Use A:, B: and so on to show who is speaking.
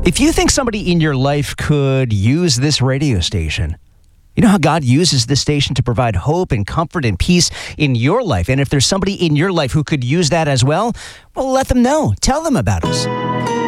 A: If you think somebody in your life could use this radio station, you know how God uses this station to provide hope and comfort and peace in your life. And if there's somebody in your life who could use that as well, let them know. Tell them about us.